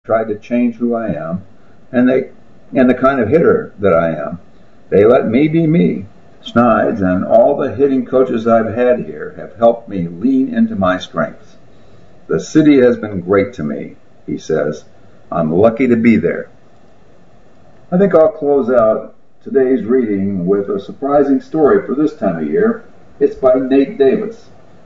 tried to change who I am and the kind of hitter that I am. They let me be me. Schneid's and all the hitting coaches I've had here have helped me lean into my strengths. The city has been great to me, he says. I'm lucky to be there. I think I'll close out today's reading with a surprising story for this time of year. It's by Nate Davis.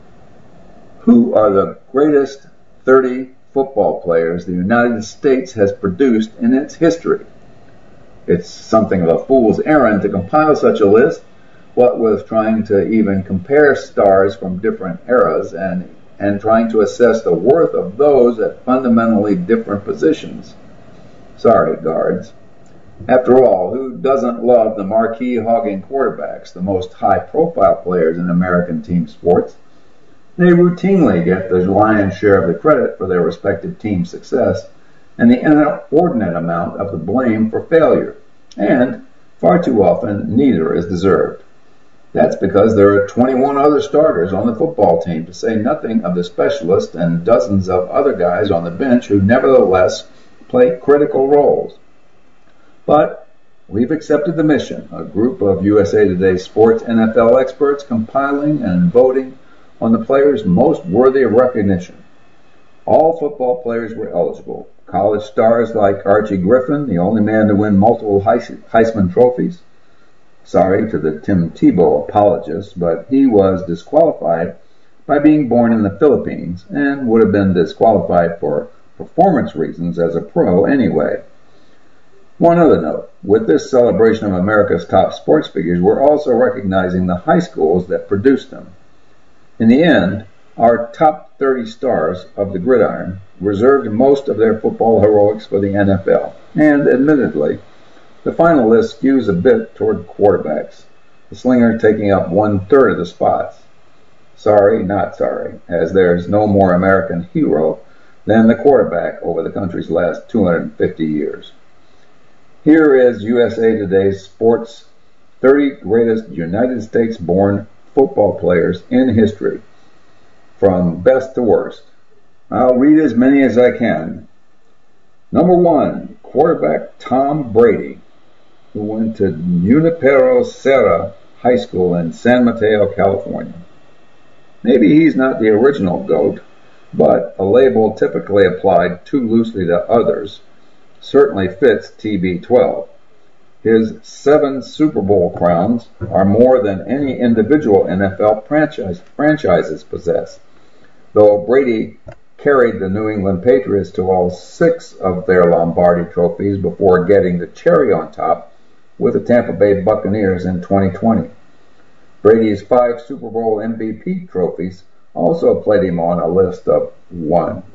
Who are the greatest 30 football players the United States has produced in its history? It's something of a fool's errand to compile such a list, what with trying to even compare stars from different eras and trying to assess the worth of those at fundamentally different positions. Sorry, guards. After all, who doesn't love the marquee-hogging quarterbacks, the most high-profile players in American team sports? They routinely get the lion's share of the credit for their respective team's success and the inordinate amount of the blame for failure, and far too often neither is deserved. That's because there are 21 other starters on the football team, to say nothing of the specialists and dozens of other guys on the bench who nevertheless play critical roles. But we've accepted the mission, a group of USA Today Sports NFL experts compiling and voting on the players most worthy of recognition. All football players were eligible. College stars like Archie Griffin, the only man to win multiple Heisman trophies. Sorry to the Tim Tebow apologists, but he was disqualified by being born in the Philippines and would have been disqualified for performance reasons as a pro anyway. One other note, with this celebration of America's top sports figures, we're also recognizing the high schools that produced them. In the end, our top 30 stars of the gridiron reserved most of their football heroics for the NFL, and admittedly, the final list skews a bit toward quarterbacks, the slinger taking up 1/3 of the spots. Sorry, not sorry, as there's no more American hero than the quarterback over the country's last 250 years. Here is USA Today's Sports 30 Greatest United States-Born Football Players in History, from best to worst. I'll read as many as I can. Number 1, quarterback Tom Brady, who went to Junipero Serra High School in San Mateo, California. Maybe he's not the original GOAT, but a label typically applied too loosely to others certainly fits TB12. His 7 Super Bowl crowns are more than any individual NFL franchises possess, though Brady carried the New England Patriots to all 6 of their Lombardi trophies before getting the cherry on top with the Tampa Bay Buccaneers in 2020. Brady's 5 Super Bowl MVP trophies also place him on a list of 1.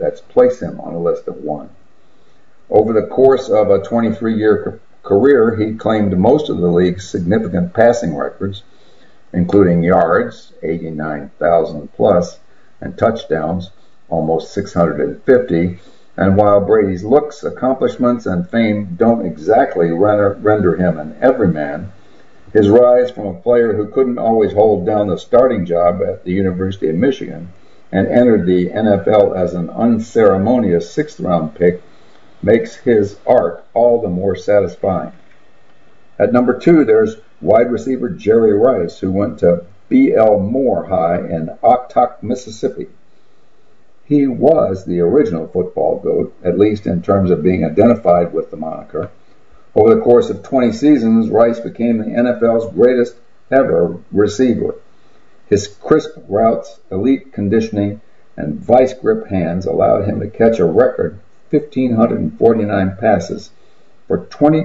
Over the course of a 23-year career, he claimed most of the league's significant passing records, including yards, 89,000 plus, and touchdowns, almost 650. And while Brady's looks, accomplishments, and fame don't exactly render him an everyman, his rise from a player who couldn't always hold down the starting job at the University of Michigan and entered the NFL as an unceremonious 6th-round pick makes his arc all the more satisfying. At number 2, there's wide receiver Jerry Rice, who went to B.L. Moore High in Oktok, Mississippi. He was the original football GOAT, at least in terms of being identified with the moniker. Over the course of 20 seasons, Rice became the NFL's greatest ever receiver. His crisp routes, elite conditioning, and vice grip hands allowed him to catch a record 1,549 passes for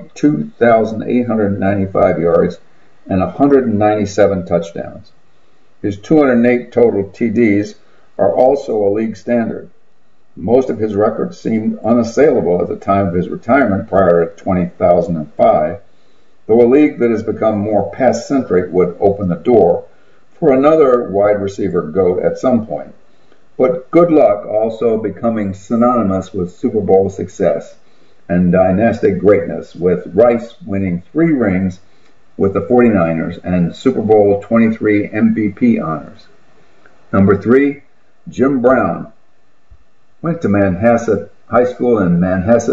22,895 yards and 197 touchdowns. His 208 total TDs are also a league standard. Most of his records seemed unassailable at the time of his retirement prior to 2005, though a league that has become more pass-centric would open the door for another wide receiver GOAT at some point. But good luck also becoming synonymous with Super Bowl success and dynastic greatness, with Rice winning 3 rings with the 49ers and Super Bowl 23 MVP honors. Number 3, Jim Brown. Went to Manhasset High School in Manhasset,